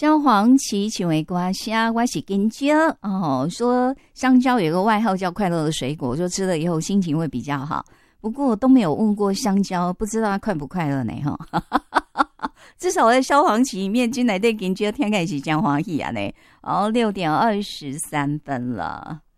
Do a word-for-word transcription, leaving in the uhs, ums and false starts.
萧煌奇请为瓜虾，我是金蕉哦。说香蕉有个外号叫快乐的水果，说吃了以后心情会比较好。不过都没有问过香蕉，不知道它快不快乐呢？哈，至少在萧煌奇里面，进来对金蕉天开始讲欢喜啊呢。哦，六点二十三分了。